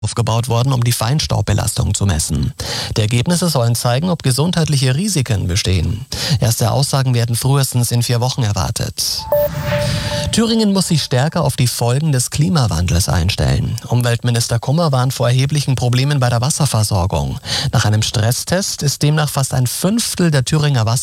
aufgebaut worden, um die Feinstaubbelastung zu messen. Die Ergebnisse sollen zeigen, ob gesundheitliche Risiken bestehen. Erste Aussagen werden frühestens in 4 Wochen erwartet. Thüringen muss sich stärker auf die Folgen des Klimawandels einstellen. Umweltminister Kummer warnt vor erheblichen Problemen bei der Wasserversorgung. Nach einem Stresstest ist demnach fast ein Fünftel der Thüringer Wasser